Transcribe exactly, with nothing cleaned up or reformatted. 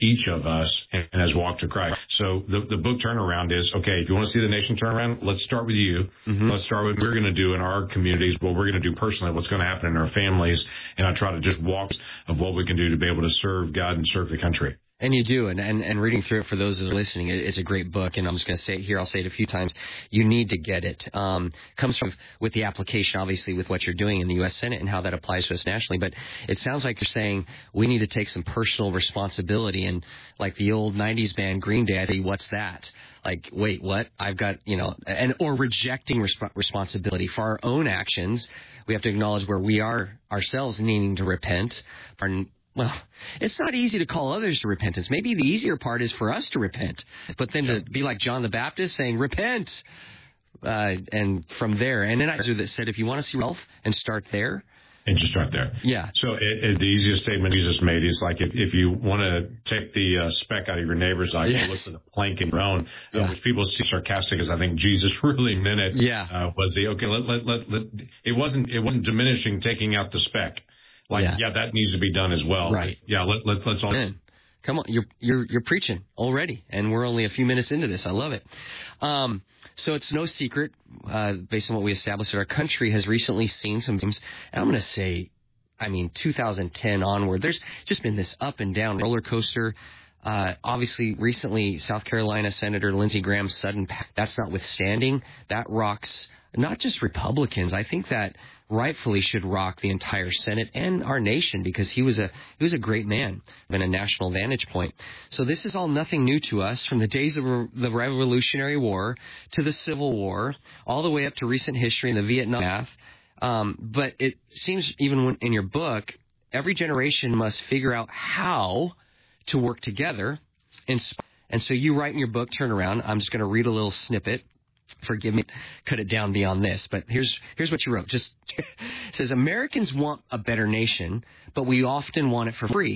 each of us and has walked to Christ. So the, the book turnaround is, okay, if you want to see the nation turn around, let's start with you. Mm-hmm. Let's start with what we're going to do in our communities, what we're going to do personally, what's going to happen in our families. And I try to just walk of what we can do to be able to serve God and serve the country. And you do, and, and, and reading through it for those that are listening, it, it's a great book, and I'm just going to say it here, I'll say it a few times. You need to get it. Um, comes from with the application, obviously, with what you're doing in the U S Senate and how that applies to us nationally. But it sounds like you're saying we need to take some personal responsibility. And like the old nineties band Green Day, I think, what's that? Like, wait, what? I've got, you know, and or rejecting resp- responsibility for our own actions. We have to acknowledge where we are ourselves needing to repent. Our, Well, it's not easy to call others to repentance. Maybe the easier part is for us to repent. But then to be like John the Baptist saying, repent. Uh, and from there, and then I that said, if you want to see yourself and start there. And just start there. Yeah. So it, it, the easiest statement Jesus made is like, if, if you want to take the uh, speck out of your neighbor's eye, yes. you look for the plank in your own, yeah. uh, which people see sarcastic as I think Jesus really meant it. Yeah. Uh, was the, okay, let, let, let, let, it wasn't, it wasn't diminishing taking out the speck. Like, yeah. yeah, that needs to be done as well. Right. Yeah, let, let, let's all. Man, come on, you're you're you're preaching already, and we're only a few minutes into this. I love it. Um, so it's no secret, uh, based on what we established, that our country has recently seen some things. And I'm going to say, I mean, two thousand ten onward, there's just been this up and down roller coaster. Uh, obviously, recently, South Carolina Senator Lindsey Graham's sudden, that's notwithstanding, that rocks not just Republicans. I think that rightfully should rock the entire Senate and our nation, because he was a he was a great man from a national vantage point. So this is all nothing new to us, from the days of the Revolutionary War to the Civil War, all the way up to recent history in the Vietnam. Um, but it seems even when, in your book, every generation must figure out how to work together. And, and so you write in your book, Turnaround. I'm just going to read a little snippet. Forgive me, cut it down beyond this, but here's here's what you wrote. Just it says, Americans want a better nation, but we often want it for free.